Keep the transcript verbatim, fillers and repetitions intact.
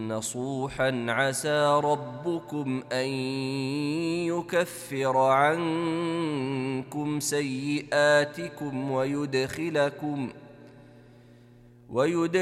نصوحا عسى ربكم أن يكفر عنكم سيئاتكم ويدخلكم ويدخلكم